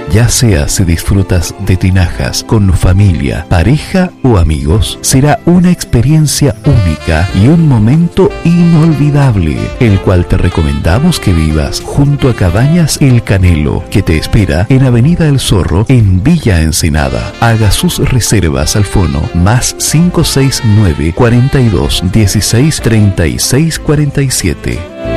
Ya sea si disfrutas de tinajas con familia, pareja o amigos, será una experiencia única y un momento inolvidable, el cual te recomendamos que vivas junto a Cabañas El Canelo, que te espera en Avenida El Zorro, en Villa Ensenada. Haga sus reservas al fono más 569 42 16 36 47.